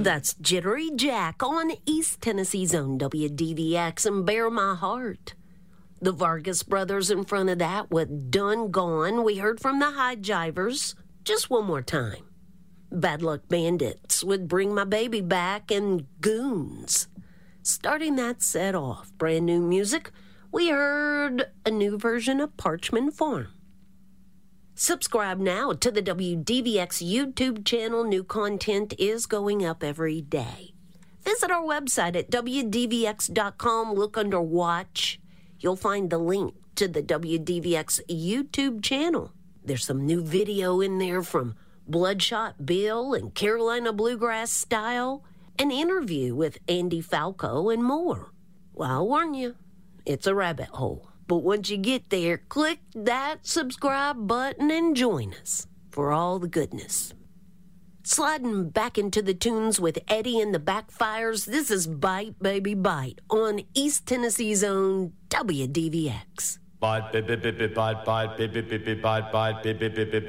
That's Jittery Jack on East Tennessee's own WDVX and Bare My Heart. The Vargas brothers in front of that with Done Gone. We heard from the High Jivers. Just one more time. Bad Luck Bandits would Bring My Baby Back and Goons. Starting that set off, brand new music, we heard a new version of Parchman Farm. Subscribe now to the WDVX YouTube channel. New content is going up every day. Visit our website at WDVX.com. Look under Watch. You'll find the link to the WDVX YouTube channel. There's some new video in there from Bloodshot Bill and Carolina Bluegrass Style, an interview with Andy Falco, and more. Well, I'll warn you, it's a rabbit hole. But once you get there, click that subscribe button and join us for all the goodness. Sliding back into the tunes with Eddie and the Backfires, this is Bite Baby Bite on East Tennessee's own WDVX. Bite, bite, bite, bite, bite, bite, bite, bite, bite, bite, bite, bite, bite.